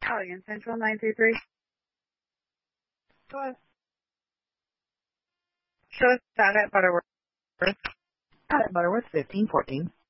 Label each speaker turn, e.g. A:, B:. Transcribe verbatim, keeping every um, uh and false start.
A: Allegan Central nine three three.
B: Go ahead.
A: Show us that at Butterworth.
B: Out at Butterworth, fifteen fourteen.